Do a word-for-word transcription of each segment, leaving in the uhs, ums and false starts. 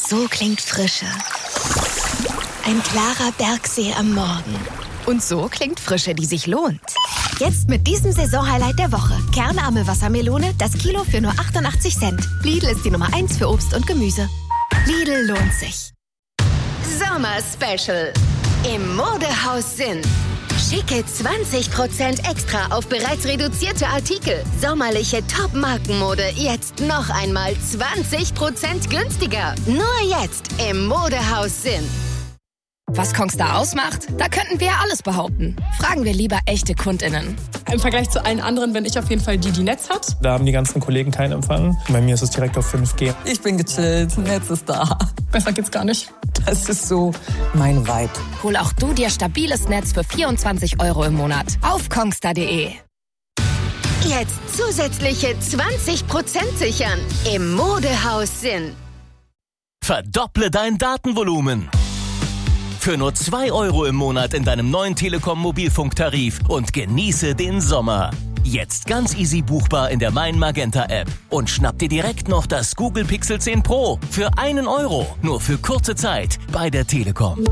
So klingt Frische. Ein klarer Bergsee am Morgen. Und so klingt Frische, die sich lohnt. Jetzt mit diesem Saisonhighlight der Woche. Kernarme Wassermelone, das Kilo für nur achtundachtzig Cent. Lidl ist die Nummer eins für Obst und Gemüse. Lidl lohnt sich. Sommer Special. Im Modehaus Sinn. Schicke zwanzig Prozent extra auf bereits reduzierte Artikel. Sommerliche Top-Markenmode jetzt noch einmal zwanzig Prozent günstiger. Nur jetzt im Modehaus Sinn. Was Kongstar ausmacht? Da könnten wir alles behaupten. Fragen wir lieber echte KundInnen. Im Vergleich zu allen anderen bin ich auf jeden Fall die, die Netz hat. Da haben die ganzen Kollegen keinen Empfang. Bei mir ist es direkt auf fünf G. Ich bin gechillt, Netz ist da. Besser geht's gar nicht. Das ist so mein Vibe. Hol auch du dir stabiles Netz für vierundzwanzig Euro im Monat auf kongstar punkt de. Jetzt zusätzliche zwanzig Prozent sichern im Modehaus Sinn. Verdopple dein Datenvolumen. Für nur zwei Euro im Monat in deinem neuen Telekom-Mobilfunktarif und genieße den Sommer. Jetzt ganz easy buchbar in der Mein Magenta App. Und schnapp dir direkt noch das Google Pixel zehn Pro für einen Euro. Nur für kurze Zeit bei der Telekom.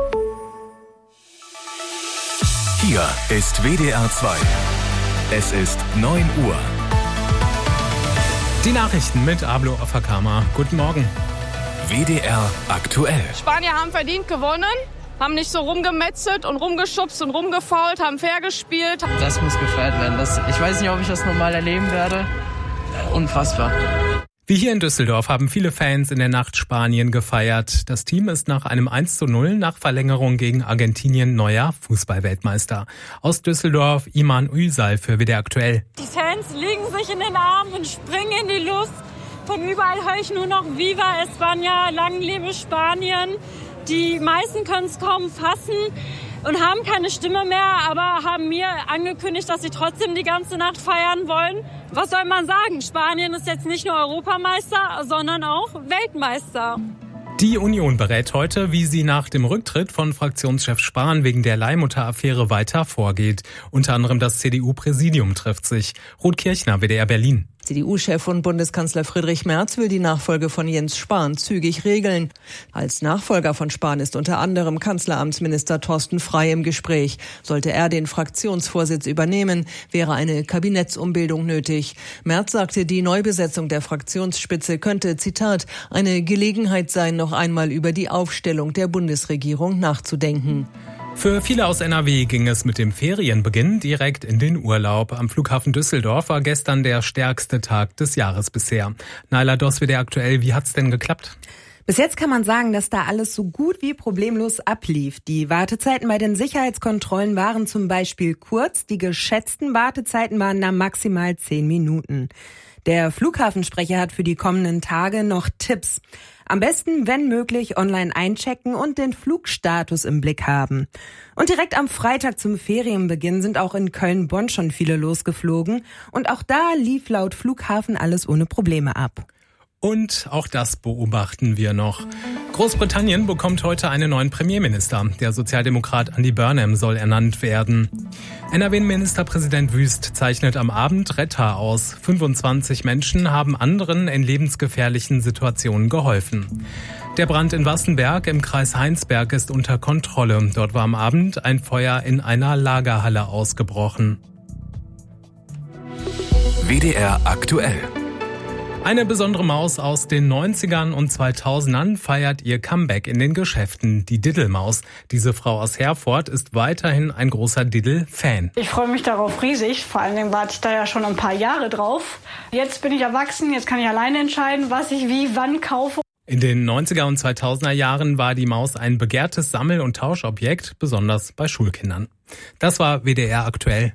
Hier ist W D R zwei. Es ist neun Uhr. Die Nachrichten mit Ablo Afakama. Guten Morgen. W D R aktuell. Spanier haben verdient gewonnen, haben nicht so rumgemetzelt und rumgeschubst und rumgefault, haben fair gespielt. Das muss gefeiert werden. Das, ich weiß nicht, ob ich das nochmal erleben werde. Unfassbar. Wie hier in Düsseldorf haben viele Fans in der Nacht Spanien gefeiert. Das Team ist nach einem eins zu null nach Verlängerung gegen Argentinien neuer Fußballweltmeister. Aus Düsseldorf Iman Üsal für W D R aktuell. Die Fans legen sich in den Arm und springen in die Luft. Von überall höre ich nur noch Viva España, lang lebe Spanien. Die meisten können es kaum fassen und haben keine Stimme mehr, aber haben mir angekündigt, dass sie trotzdem die ganze Nacht feiern wollen. Was soll man sagen? Spanien ist jetzt nicht nur Europameister, sondern auch Weltmeister. Die Union berät heute, wie sie nach dem Rücktritt von Fraktionschef Spahn wegen der Leihmutter-Affäre weiter vorgeht. Unter anderem das C D U-Präsidium trifft sich. Ruth Kirchner, W D R Berlin. C D U-Chef und Bundeskanzler Friedrich Merz will die Nachfolge von Jens Spahn zügig regeln. Als Nachfolger von Spahn ist unter anderem Kanzleramtsminister Thorsten Frey im Gespräch. Sollte er den Fraktionsvorsitz übernehmen, wäre eine Kabinettsumbildung nötig. Merz sagte, die Neubesetzung der Fraktionsspitze könnte, Zitat, eine Gelegenheit sein, noch einmal über die Aufstellung der Bundesregierung nachzudenken. Für viele aus N R W ging es mit dem Ferienbeginn direkt in den Urlaub. Am Flughafen Düsseldorf war gestern der stärkste Tag des Jahres bisher. Naila Doss, W D R aktuell, wie hat's denn geklappt? Bis jetzt kann man sagen, dass da alles so gut wie problemlos ablief. Die Wartezeiten bei den Sicherheitskontrollen waren zum Beispiel kurz. Die geschätzten Wartezeiten waren da maximal zehn Minuten. Der Flughafensprecher hat für die kommenden Tage noch Tipps. Am besten, wenn möglich, online einchecken und den Flugstatus im Blick haben. Und direkt am Freitag zum Ferienbeginn sind auch in Köln-Bonn schon viele losgeflogen. Und auch da lief laut Flughafen alles ohne Probleme ab. Und auch das beobachten wir noch. Großbritannien bekommt heute einen neuen Premierminister. Der Sozialdemokrat Andy Burnham soll ernannt werden. N R W-Ministerpräsident Wüst zeichnet am Abend Retter aus. fünfundzwanzig Menschen haben anderen in lebensgefährlichen Situationen geholfen. Der Brand in Wassenberg im Kreis Heinsberg ist unter Kontrolle. Dort war am Abend ein Feuer in einer Lagerhalle ausgebrochen. W D R aktuell. Eine besondere Maus aus den neunzigern und zweitausendern feiert ihr Comeback in den Geschäften, die Diddelmaus. Diese Frau aus Herford ist weiterhin ein großer Diddle-Fan. Ich freue mich darauf riesig, vor allen Dingen warte ich da ja schon ein paar Jahre drauf. Jetzt bin ich erwachsen, jetzt kann ich alleine entscheiden, was ich wie wann kaufe. In den neunziger und zweitausender Jahren war die Maus ein begehrtes Sammel- und Tauschobjekt, besonders bei Schulkindern. Das war W D R aktuell.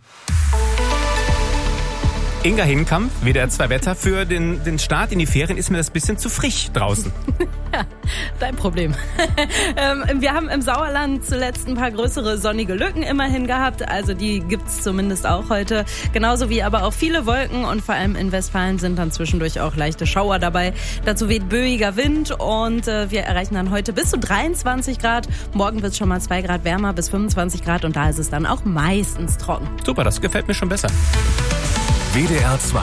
Inga Hinkamp, W D R zwei Wetter. Für den, den Start in die Ferien ist mir das ein bisschen zu frisch draußen. Ja, dein Problem. ähm, wir haben im Sauerland zuletzt ein paar größere sonnige Lücken immerhin gehabt. Also die gibt's zumindest auch heute. Genauso wie aber auch viele Wolken und vor allem in Westfalen sind dann zwischendurch auch leichte Schauer dabei. Dazu weht böiger Wind und äh, wir erreichen dann heute bis zu dreiundzwanzig Grad. Morgen wird's schon mal zwei Grad wärmer bis fünfundzwanzig Grad und da ist es dann auch meistens trocken. Super, das gefällt mir schon besser. W D R zwei.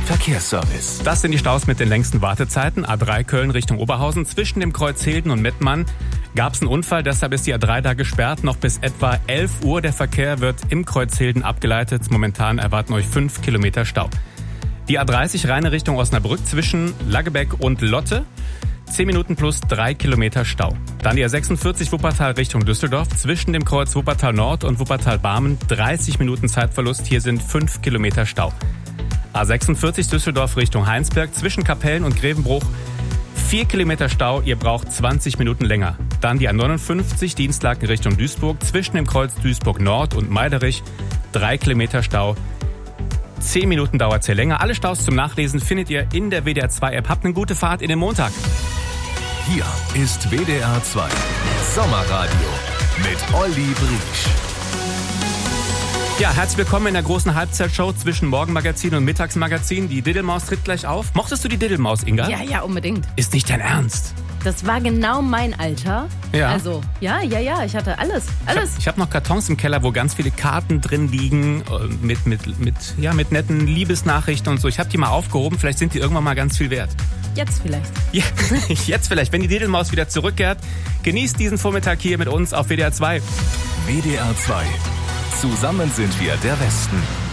Verkehrsservice. Das sind die Staus mit den längsten Wartezeiten. A drei Köln Richtung Oberhausen. Zwischen dem Kreuz Hilden und Mettmann gab es einen Unfall, deshalb ist die A drei da gesperrt. Noch bis etwa elf Uhr. Der Verkehr wird im Kreuz Hilden abgeleitet. Momentan erwarten euch fünf Kilometer Stau. Die A dreißig Rheine Richtung Osnabrück zwischen Laggebeck und Lotte. zehn Minuten plus drei Kilometer Stau. Dann die A sechsundvierzig Wuppertal Richtung Düsseldorf. Zwischen dem Kreuz Wuppertal Nord und Wuppertal Barmen dreißig Minuten Zeitverlust. Hier sind fünf Kilometer Stau. A sechsundvierzig Düsseldorf Richtung Heinsberg. Zwischen Kapellen und Grevenbruch vier Kilometer Stau. Ihr braucht zwanzig Minuten länger. Dann die A neunundfünfzig Dienstlaken Richtung Duisburg. Zwischen dem Kreuz Duisburg Nord und Meiderich drei Kilometer Stau. zehn Minuten dauert es hier länger. Alle Staus zum Nachlesen findet ihr in der W D R zwei App. Habt eine gute Fahrt in den Montag. Hier ist W D R zwei Sommerradio mit Olli Briesch. Ja, herzlich willkommen in der großen Halbzeitshow zwischen Morgenmagazin und Mittagsmagazin. Die Diddelmaus tritt gleich auf. Mochtest du die Diddelmaus, Inga? Ja, ja, unbedingt. Ist nicht dein Ernst? Das war genau mein Alter. Ja. Also, ja, ja, ja, ich hatte alles, alles. Ich habe hab noch Kartons im Keller, wo ganz viele Karten drin liegen mit, mit, mit, ja, mit netten Liebesnachrichten und so. Ich habe die mal aufgehoben, vielleicht sind die irgendwann mal ganz viel wert. Jetzt vielleicht. Ja, jetzt vielleicht, wenn die Diddelmaus wieder zurückkehrt. Genießt diesen Vormittag hier mit uns auf W D R zwei. W D R zwei. Zusammen sind wir der Westen.